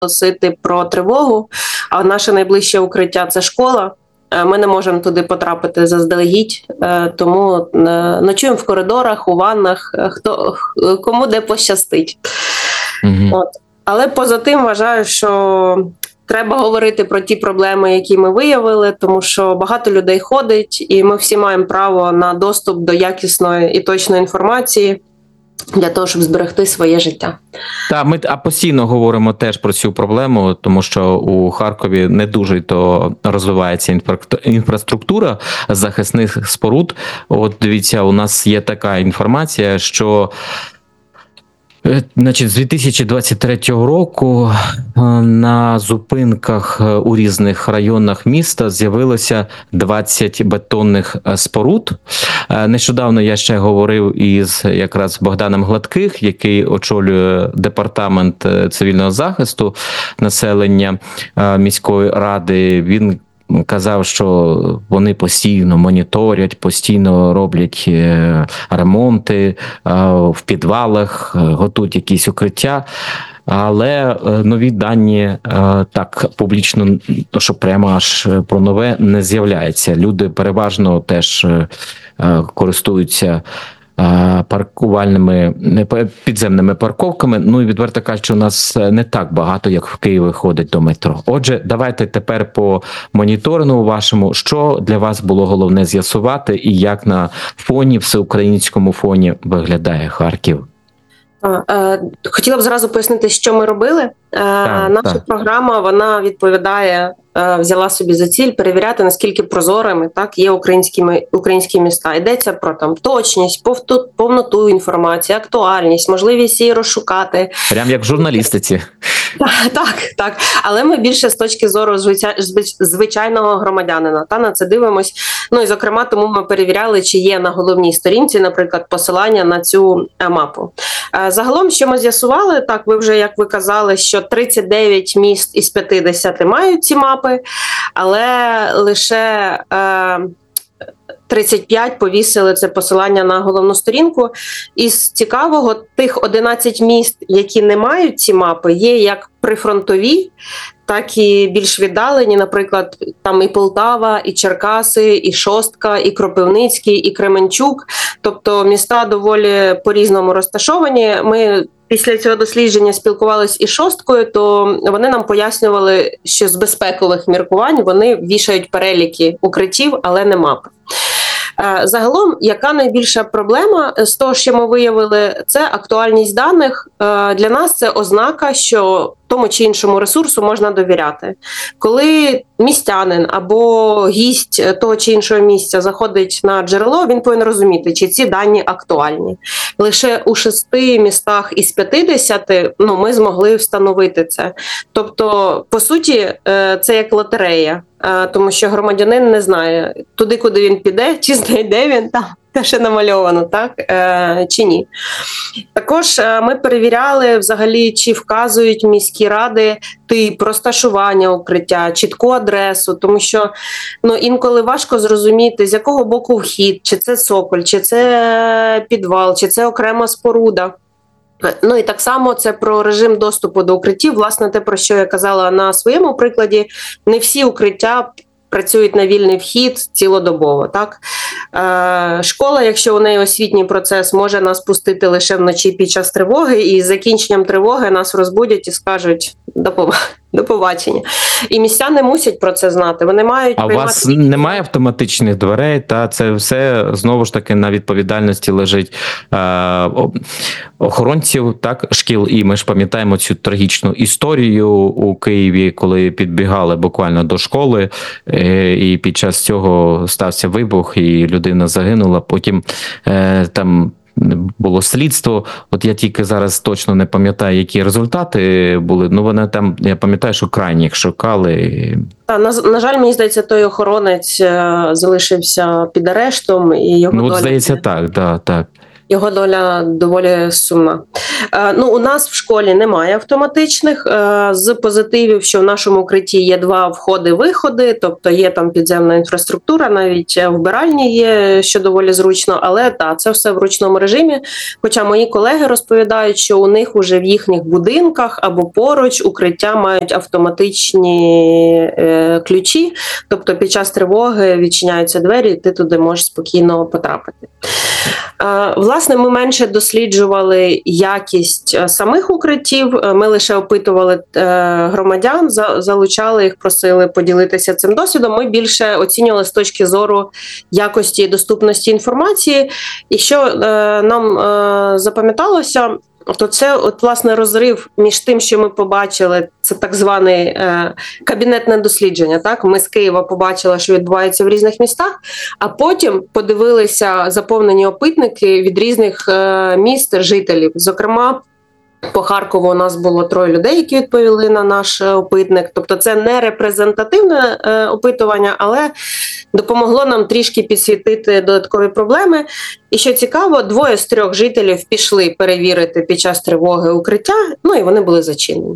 оголосити про тривогу, а наше найближче укриття – це школа. Ми не можемо туди потрапити заздалегідь, тому ночуємо в коридорах, у ваннах, кому де пощастить. От. Але поза тим вважаю, що треба говорити про ті проблеми, які ми виявили, тому що багато людей ходить, і ми всі маємо право на доступ до якісної і точної інформації для того, щоб зберегти своє життя. Так, ми постійно говоримо теж про цю проблему, тому що у Харкові не дуже то розвивається інфраструктура захисних споруд. От дивіться, у нас є така інформація, що значить, з 2023 року на зупинках у різних районах міста з'явилося 20 бетонних споруд. Нещодавно я ще говорив із якраз Богданом Гладких, який очолює департамент цивільного захисту населення міської ради. Він казав, що вони постійно моніторять, постійно роблять ремонти в підвалах, готують якісь укриття, але нові дані так публічно, що прямо аж про нове не з'являється. Люди переважно теж користуються паркувальними підземними парковками. Ну і відверто кажучи, у нас не так багато, як в Києві, ходить до метро. Отже, давайте тепер по моніторингу вашому. Що для вас було головне з'ясувати і як на фоні, всеукраїнському фоні виглядає Харків? Хотіла б зразу пояснити, що ми робили. Наша програма, вона відповідає, взяла собі за ціль перевіряти, наскільки прозорими є українські міста. Йдеться про точність, повноту інформації, актуальність, можливість її розшукати. Прям як в журналістиці. Так. Але ми більше з точки зору звичайного громадянина на це дивимось. Ну і зокрема, тому ми перевіряли, чи є на головній сторінці, наприклад, посилання на цю мапу. Загалом, що ми з'ясували, ви вже, як ви казали, що 39 міст із 50 мають ці мапи, але лише 35 повісили це посилання на головну сторінку. Із цікавого, тих 11 міст, які не мають ці мапи, є як прифронтові, так і більш віддалені, наприклад, там і Полтава, і Черкаси, і Шостка, і Кропивницький, і Кременчук. Тобто міста доволі по-різному розташовані. Ми після цього дослідження спілкувалися із Шосткою, то вони нам пояснювали, що з безпекових міркувань вони вішають переліки укриттів, але не мапи. Загалом, яка найбільша проблема з того, що ми виявили, це актуальність даних. Для нас це ознака, що тому чи іншому ресурсу можна довіряти. Коли містянин або гість того чи іншого місця заходить на джерело, він повинен розуміти, чи ці дані актуальні. Лише у 6 містах із 50 ми змогли встановити це. Тобто, по суті, це як лотерея, тому що громадянин не знає, туди, куди він піде, чи знайде він там. Те, що намальовано, чи ні. Також ми перевіряли взагалі, чи вказують міські ради тип розташування укриття, чітку адресу, тому що інколи важко зрозуміти, з якого боку вхід, чи це цоколь, чи це підвал, чи це окрема споруда. Ну і так само це про режим доступу до укриттів. Власне, те, про що я казала на своєму прикладі, не всі укриття працюють на вільний вхід цілодобово. Школа, якщо у неї освітній процес, може нас пустити лише вночі під час тривоги, і з закінченням тривоги нас розбудять і скажуть до побачення. І містяни мусять про це знати. Вони мають у вас немає автоматичних дверей, та це все знову ж таки на відповідальності лежить охоронців, шкіл. І ми ж пам'ятаємо цю трагічну історію у Києві, коли підбігали буквально до школи, і під час цього стався вибух, і людина загинула. Потім там було слідство. От я тільки зараз точно не пам'ятаю, які результати були. Вони там, я пам'ятаю, що крайніх шукали. На жаль, мені здається, той охоронець залишився під арештом. І його здається, так. його доля доволі сумна. У нас в школі немає автоматичних. З позитивів, що в нашому укритті є 2 входи-виходи, тобто є там підземна інфраструктура, навіть вбиральні є, що доволі зручно, але це все в ручному режимі. Хоча мої колеги розповідають, що у них уже в їхніх будинках або поруч укриття мають автоматичні ключі, тобто під час тривоги відчиняються двері, і ти туди можеш спокійно потрапити. Власне, ми менше досліджували якість самих укриттів, ми лише опитували громадян, залучали їх, просили поділитися цим досвідом. Ми більше оцінювали з точки зору якості і доступності інформації. І що нам запам'яталося, то це власне розрив між тим, що ми побачили, це так зване кабінетне дослідження. Так, ми з Києва побачили, що відбувається в різних містах, а потім подивилися заповнені опитники від різних міст жителів. Зокрема, по Харкову у нас було 3 людей, які відповіли на наш опитник. Тобто це не репрезентативне опитування, але допомогло нам трішки підсвітити додаткові проблеми. І що цікаво, 2 з 3 жителів пішли перевірити під час тривоги укриття, і вони були зачинені.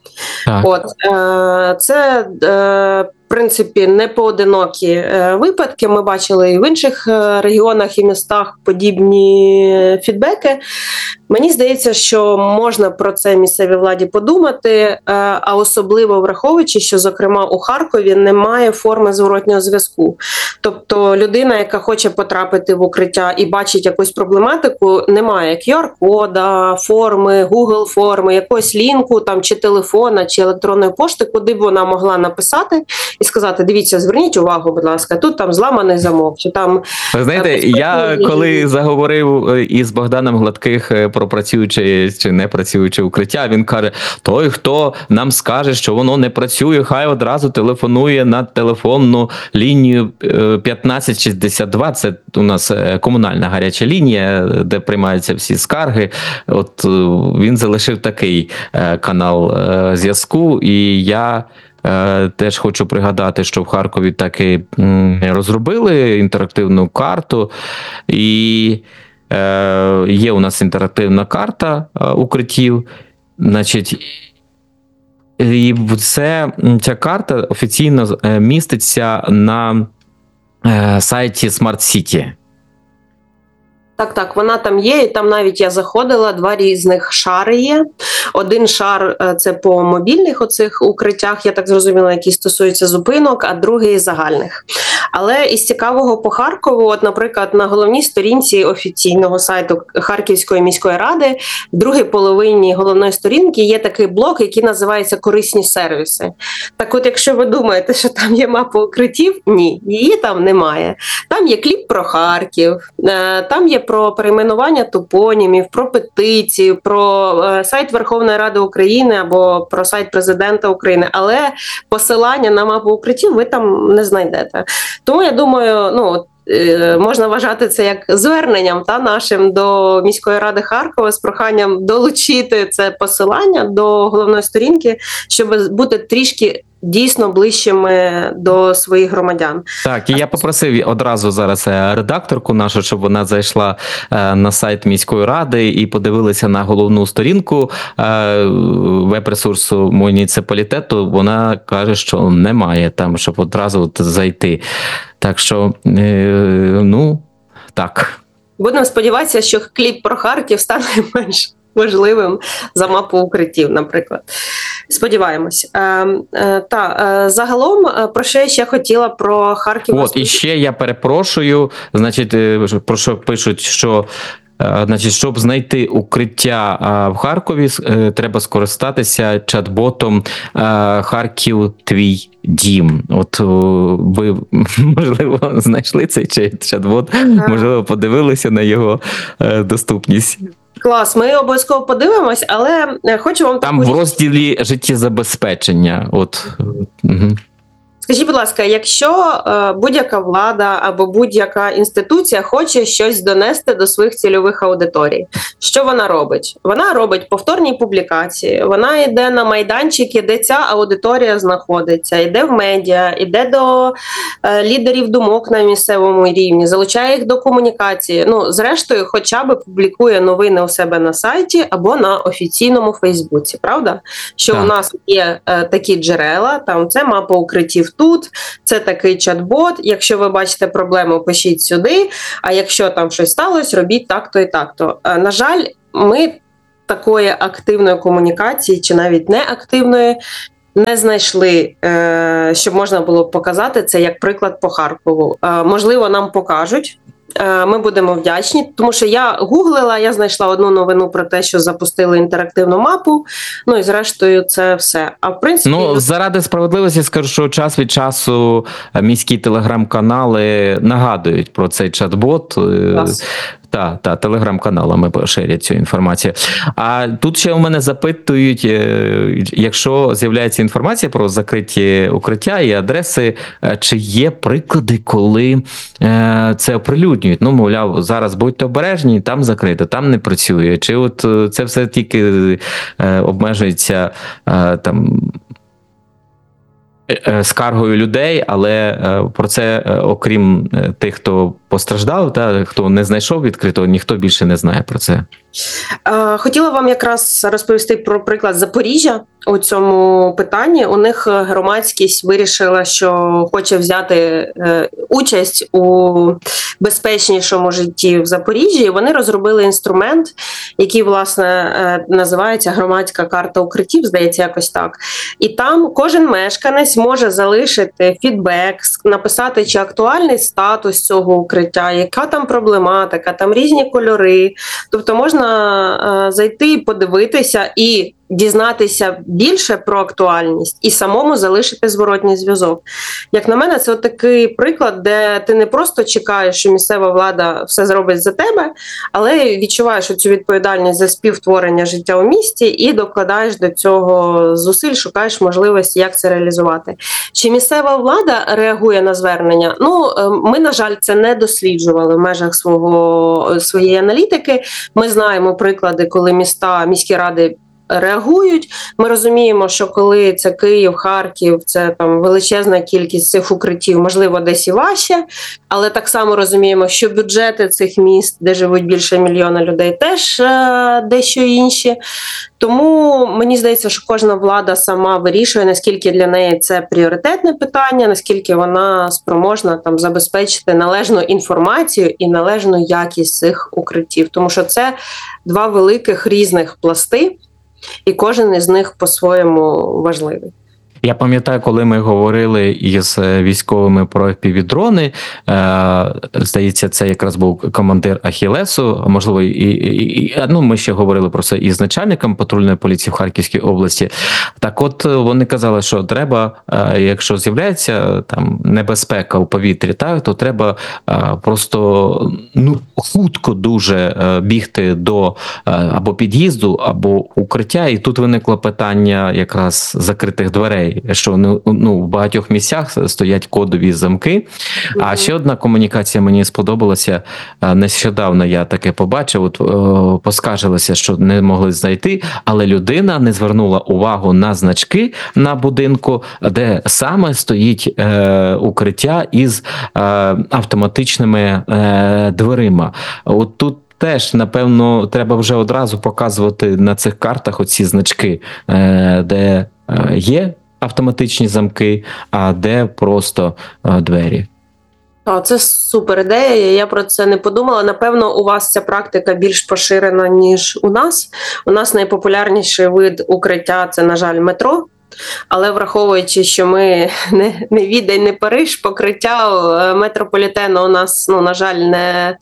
Це, в принципі, не поодинокі випадки. Ми бачили і в інших регіонах і містах подібні фідбеки. Мені здається, що можна про це місцевій владі подумати, а особливо враховуючи, що, зокрема, у Харкові немає форми зворотнього зв'язку. Тобто людина, яка хоче потрапити в укриття і бачить якусь проблематику, немає QR-кода, форми, Google-форми, якогось лінку там, чи телефона, чи електронної пошти, куди б вона могла написати і сказати: дивіться, зверніть увагу, будь ласка, тут там зламаний замок. Чи там... Знаєте, я коли заговорив із Богданом Гладких про працююче чи не працююче укриття, він каже: той, хто нам скаже, що воно не працює, хай одразу телефонує на телефонну лінію 1562, це у нас комунальна гаряча лінія, де приймаються всі скарги. От він залишив такий канал зв'язку, і я теж хочу пригадати, що в Харкові таки розробили інтерактивну карту, і є у нас інтерактивна карта укриттів, значить, і ця карта офіційно міститься на сайті Smart City. Так, вона там є, і там навіть я заходила, 2 різних шари є. Один шар – це по мобільних оцих укриттях, я так зрозуміла, які стосуються зупинок, а другий – загальних. Але із цікавого по Харкову, от, наприклад, на головній сторінці офіційного сайту Харківської міської ради, в другій половині головної сторінки є такий блок, який називається «Корисні сервіси». Так от, якщо ви думаєте, що там є мапа укриттів, ні, її там немає. Там є кліп про Харків, там є про перейменування топонімів, про петицію, про сайт Верховної Ради України або про сайт Президента України, але посилання на мапу укриттів ви там не знайдете. Тому я думаю, можна вважати це як зверненням нашим до міської ради Харкова з проханням долучити це посилання до головної сторінки, щоб бути трішки дійсно ближчими до своїх громадян. Так, і я попросив одразу зараз редакторку нашу, щоб вона зайшла на сайт міської ради і подивилася на головну сторінку веб-ресурсу муніципалітету. Вона каже, що немає там, щоб одразу зайти. Так що, так. Будемо сподіватися, що кліп про Харків стане менш важливим за мапу укриттів, наприклад. Сподіваємось. Загалом, про що я ще хотіла про Харків? І ще я перепрошую, значить, про що пишуть, що щоб знайти укриття в Харкові, треба скористатися чат-ботом «Харків – твій дім». От ви, можливо, знайшли цей чат-бот, можливо, подивилися на його доступність. Клас, ми обов'язково подивимось, але хочу вам... Там в розділі «Життєзабезпечення». Скажіть, будь ласка, якщо будь-яка влада або будь-яка інституція хоче щось донести до своїх цільових аудиторій, що вона робить? Вона робить повторні публікації, вона йде на майданчики, де ця аудиторія знаходиться, йде в медіа, йде до лідерів думок на місцевому рівні, залучає їх до комунікації. Ну, зрештою, хоча б публікує новини у себе на сайті або на офіційному Фейсбуці, правда? Що Так. у нас є такі джерела, там це мапа укриттів тут, це такий чат-бот, якщо ви бачите проблему, пишіть сюди, а якщо там щось сталося, робіть так-то і так-то. На жаль, ми такої активної комунікації, чи навіть неактивної, не знайшли, щоб можна було показати це як приклад по Харкову. Можливо, нам покажуть. Ми будемо вдячні, тому що я гуглила, я знайшла одну новину про те, що запустили інтерактивну мапу, ну і зрештою це все. А в принципі... Ну, заради справедливості скажу, що час від часу міські телеграм-канали нагадують про цей чат-бот. Та, телеграм-каналами поширять цю інформацію. А тут ще у мене запитують, якщо з'являється інформація про закриті укриття і адреси, чи є приклади, коли це оприлюднюють? Ну, мовляв, зараз будьте обережні, там закрито, там не працює. Чи от це все тільки обмежується там скаргою людей, але про це, окрім тих, хто постраждав, та хто не знайшов відкритого, ніхто більше не знає про це. Хотіла вам якраз розповісти про приклад Запоріжжя у цьому питанні. У них громадськість вирішила, що хоче взяти участь у безпечнішому житті в Запоріжжі, і вони розробили інструмент, який, власне, називається громадська карта укриттів, здається, якось так. І там кожен мешканець може залишити фідбек, написати, чи актуальний статус цього укриття, яка там проблематика, там різні кольори. Тобто можна зайти і подивитися і дізнатися більше про актуальність і самому залишити зворотній зв'язок. Як на мене, це от такий приклад, де ти не просто чекаєш, що місцева влада все зробить за тебе, але відчуваєш цю відповідальність за співтворення життя у місті і докладаєш до цього зусиль, шукаєш можливості, як це реалізувати. Чи місцева влада реагує на звернення? Ну, ми, на жаль, це не досліджували в межах своєї аналітики. Ми знаємо приклади, коли міські ради реагують. Ми розуміємо, що коли це Київ, Харків, це там величезна кількість цих укриттів, можливо, десь і важче, але так само розуміємо, що бюджети цих міст, де живуть більше мільйона людей, теж дещо інші. Тому мені здається, що кожна влада сама вирішує, наскільки для неї це пріоритетне питання, наскільки вона спроможна там забезпечити належну інформацію і належну якість цих укриттів. Тому що це два великих різних пласти, і кожен із них по-своєму важливий. Я пам'ятаю, коли ми говорили із військовими про FPV-дрони, здається, це якраз був командир Ахілесу, можливо, ну, ми ще говорили про це із начальником патрульної поліції в Харківській області. Так от, вони казали, що треба, якщо з'являється там небезпека у повітрі, то треба просто хутко дуже бігти до або під'їзду, або укриття, і тут виникло питання якраз закритих дверей, що в багатьох місцях стоять кодові замки. А ще одна комунікація мені сподобалася. Нещодавно я таке побачив, поскаржилися, що не могли знайти, але людина не звернула увагу на значки на будинку, де саме стоїть укриття із автоматичними дверима. От тут теж, напевно, треба вже одразу показувати на цих картах оці значки, де є автоматичні замки, а де просто двері. Це супер ідея, я про це не подумала. Напевно, у вас ця практика більш поширена, ніж у нас. У нас найпопулярніший вид укриття – це, на жаль, метро. Але враховуючи, що ми не Відень, не Париж, покриття метрополітену у нас, на жаль, не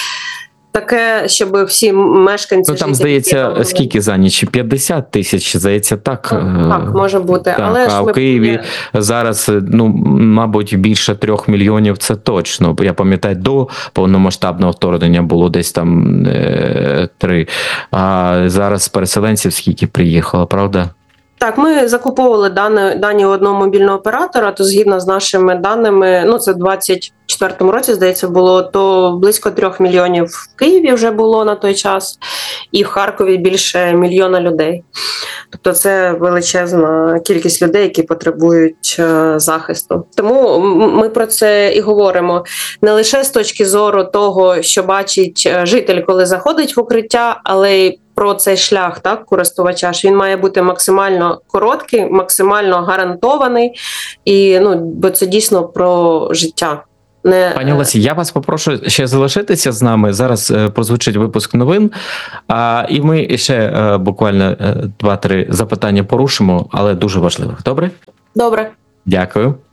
таке, щоб всі мешканці... Там, здається, скільки за ніч? 50 тисяч, здається, так? Так, може бути. Так, але а в Києві зараз, мабуть, більше 3 мільйонів, це точно. Я пам'ятаю, до повномасштабного вторгнення було десь там 3. А зараз переселенців скільки приїхало, правда? Так, ми закуповували дані у одного мобільного оператора, то згідно з нашими даними, ну це в 2024 році, здається, було, то близько 3 мільйонів в Києві вже було на той час, і в Харкові більше 1 мільйона людей. Тобто це величезна кількість людей, які потребують захисту. Тому ми про це і говоримо не лише з точки зору того, що бачить житель, коли заходить в укриття, але й про цей шлях, так, користувача, що він має бути максимально короткий, максимально гарантований, і бо це дійсно про життя. Пані Олесі, я вас попрошу ще залишитися з нами. Зараз прозвучить випуск новин, і ми ще буквально 2-3 запитання порушимо, але дуже важливих. Добре? Добре. Дякую.